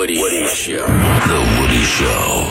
Woody Show. The Woody Show.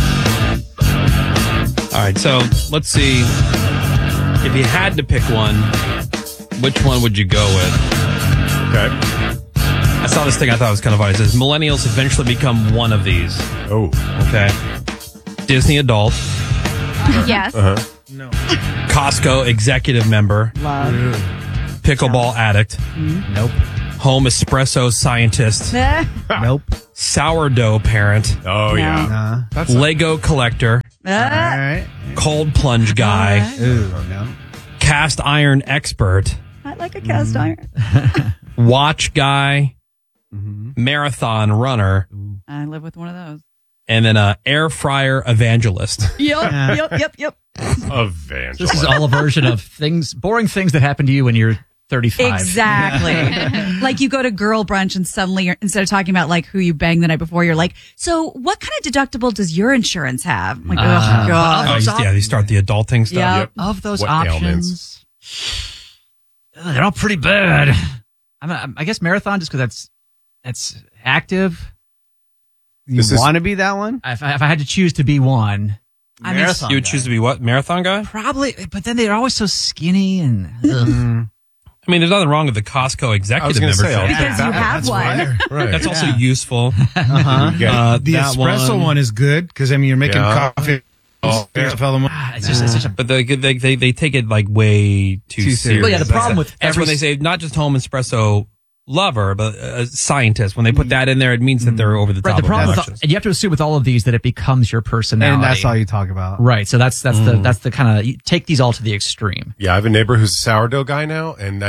All right, so let's see. If you had to pick one, which one would you go with? Okay. I saw this thing I thought was kind of funny. It says, millennials eventually become one of these. Oh. Okay. Disney adult. Yes. No. Costco executive member. Love. Pickleball addict. Nope. Home espresso scientist. Nope. Sourdough parent. Oh, yeah. That's Lego collector. All right. Cold plunge guy. Ooh, no. Cast iron expert. I like a cast iron. Watch guy. Marathon runner. I live with one of those. And then air fryer evangelist. Yep. evangelist. This is all a version of boring things that happen to you when you're 35. Exactly. Like you go to girl brunch and suddenly instead of talking about like who you banged the night before, you're like, so what kind of deductible does your insurance have? I'm like, oh God. You start the adulting stuff. Yep. Of those What options, they're all pretty bad. I guess marathon just because that's active. You want to be that one? If I had to choose to be one, I mean, Marathon You would guy. choose to be what? Marathon guy? probably. But then they're always so skinny and. Ugh. I mean, there's nothing wrong with the Costco I was executive going to say, membership. Because you have one. Right. That's also useful. Yeah. The That espresso one is good because, I mean, you're making Yeah. coffee. It's just such a. But they take it like way too serious. Well, yeah, the problem with That's when they say not just home espresso lover, but a scientist. When they put that in there, it means that they're over the top. Right, the of problem obnoxious. and you have to assume with all of these that it becomes your personality. And that's all you talk about. Right, so that's the kind of you take these all to the extreme. Yeah, I have a neighbor who's a sourdough guy now, and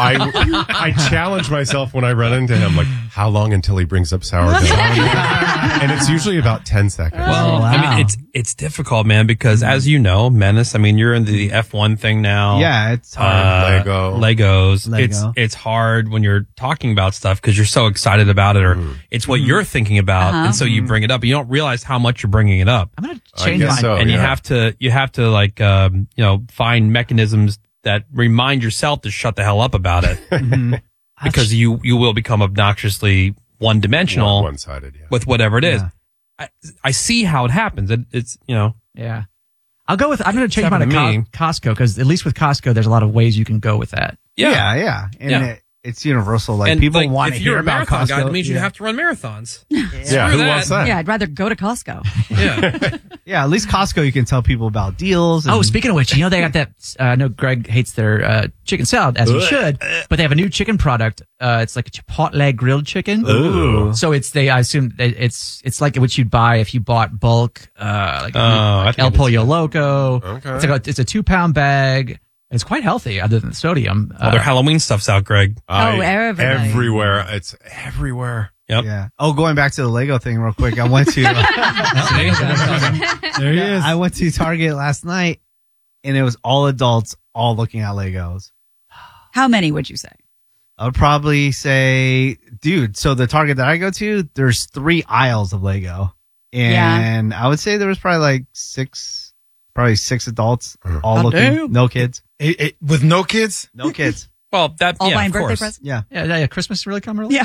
I challenge myself when I run into him, like, how long until he brings up sourdough? And it's usually about 10 seconds. Well, I mean, it's difficult, man, because as you know, Menace, I mean, you're into the F1 thing now. Yeah, it's hard. Legos. Lego. It's hard when you're talking about stuff because you're so excited about it, or it's what you're thinking about, and so you bring it up. You don't realize how much you're bringing it up, I'm going to I change guess my so. and yeah. you have to like find mechanisms that remind yourself to shut the hell up about it, because you will become obnoxiously one-dimensional One-sided, yeah. with whatever it is. Yeah. I see how it happens. It's Yeah. I'm going to change mine happened to to me. Costco because at least with Costco, there's a lot of ways you can go with that. Yeah. And Yeah. it's universal. Like, and people like, want to if hear you're a about marathon Costco. guy, it means you yeah. have to run marathons. Yeah, Screw who that. wants that? Yeah, I'd rather go to Costco. Yeah. Yeah, at least Costco, you can tell people about deals. And, Oh, speaking of which, they got that. I know Greg hates their chicken salad, as he should, but they have a new chicken product. It's like a chipotle grilled chicken. Ooh. So I assume that it's like what you'd buy if you bought bulk, like I think El it's- Pollo Loco. Okay. It's a 2-pound bag. It's quite healthy, other than the sodium. All their Halloween stuff's out, Greg. Everybody. Everywhere. It's everywhere. Yep. Yeah. Oh, going back to the Lego thing real quick. I went to There he is. I went to Target last night, and it was all adults, all looking at Legos. How many would you say? I would probably say, dude, so the Target that I go to, there's 3 aisles of Lego. And I would say there was probably like 6 adults, all looking, no kids. With no kids? No kids. Well, that All yeah, buying of birthday course. presents? Yeah. Yeah, Christmas really come early? Yeah.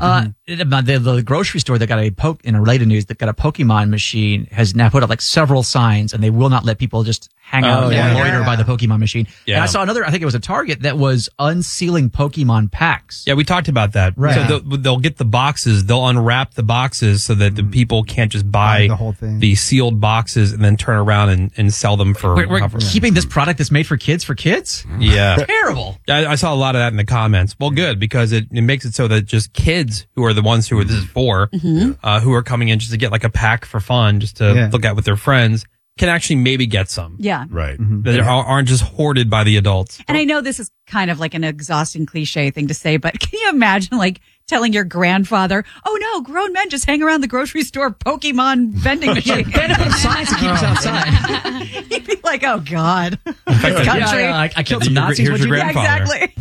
The grocery store that got in related news that got a Pokemon machine has now put up like several signs, and they will not let people just hang out and yeah. loiter by the Pokemon machine. Yeah. And I saw another, I think it was a Target that was unsealing Pokemon packs. Yeah, we talked about that. Right. So they'll get the boxes, they'll unwrap the boxes so that the people can't just buy the whole thing. the sealed boxes and then turn around and sell them for. We're keeping this product that's made for kids. Yeah. Terrible. I saw a lot of that in the comments. Well, good, because it makes it so that just kids who are the ones who are this is for, who are coming in just to get like a pack for fun, just to look at with their friends, can actually maybe get some. Yeah. Right. That aren't just hoarded by the adults. And I know this is kind of like an exhausting cliche thing to say, but can you imagine like telling your grandfather, oh no, grown men just hang around the grocery store Pokemon vending machine. Benefit of science to keep us outside. He'd be like, oh God. Country. I killed some Nazis. Here's your What'd you do? Yeah, grandfather.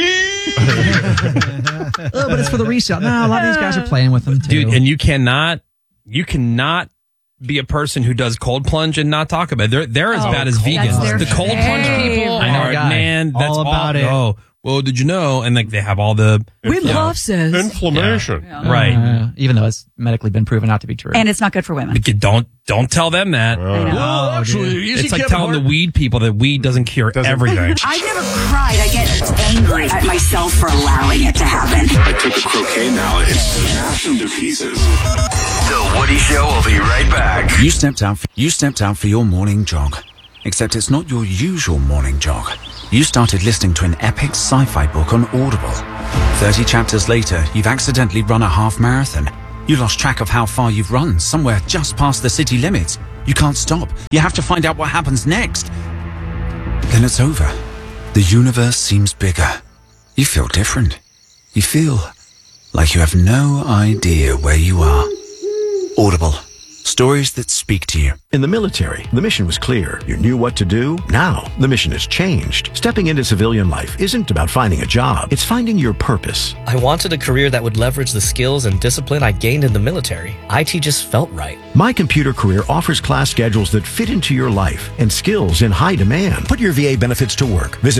exactly. Oh, but it's for the resale. No, a lot of these guys are playing with them too. Dude, and you cannot be a person who does cold plunge and not talk about it. They're as bad as vegans. their The cold plunge fave. people I know a are, guy. man, that's All about it. Oh, well, did you know? And like they have all the Wim Hof says. Inflammation. right. Even though it's medically been proven not to be true. And it's not good for women. Like, don't tell them that. I know. Well, actually, It's like telling the weed people that weed doesn't cure everything. I've never cried. I get angry at myself for allowing it to happen. I took a croquet mallet and smashed them to pieces. The Woody Show will be right back. You stepped out for your morning jog. Except it's not your usual morning jog. You started listening to an epic sci-fi book on Audible. 30 chapters later, you've accidentally run a half marathon. You lost track of how far you've run, somewhere just past the city limits. You can't stop. You have to find out what happens next. Then it's over. The universe seems bigger. You feel different. You feel like you have no idea where you are. Audible. Stories that speak to you. In the military, the mission was clear. You knew what to do. Now, the mission has changed. Stepping into civilian life isn't about finding a job. It's finding your purpose. I wanted a career that would leverage the skills and discipline I gained in the military. IT just felt right. My Computer Career offers class schedules that fit into your life and skills in high demand. Put your VA benefits to work. Visit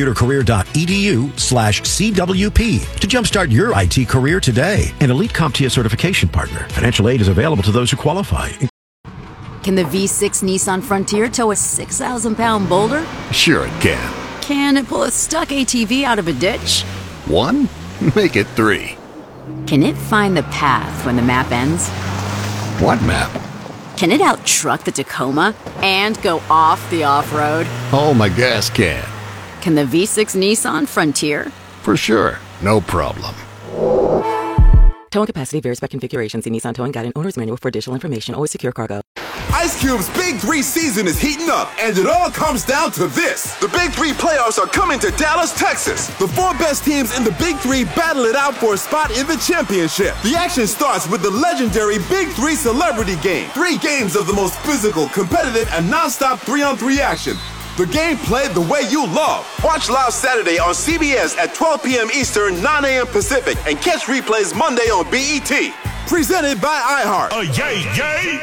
mycomputercareer.edu/CWP to jumpstart your IT career today. An elite CompTIA certification partner. Financial aid is available to those who qualify. Can the V6 Nissan Frontier tow a 6,000-pound boulder? Sure it can. Can it pull a stuck ATV out of a ditch? 1? Make it 3. Can it find the path when the map ends? What map? Can it out-truck the Tacoma and go off the off-road? Oh, my gas can. Can the V6 Nissan Frontier? For sure. No problem. Towing capacity varies by configuration. See Nissan Towing Guide and Owner's Manual for additional information. Always secure cargo. Ice Cube's Big 3 season is heating up, and it all comes down to this. The Big 3 playoffs are coming to Dallas, Texas. The 4 best teams in the Big 3 battle it out for a spot in the championship. The action starts with the legendary Big 3 Celebrity Game. 3 games of the most physical, competitive, and non-stop 3-on-3 action. The game played the way you love. Watch live Saturday on CBS at 12 p.m. Eastern, 9 a.m. Pacific, and catch replays Monday on BET. Presented by iHeart. Yay!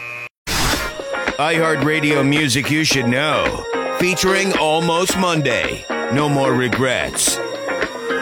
iHeartRadio music you should know. Featuring Almost Monday. No More Regrets.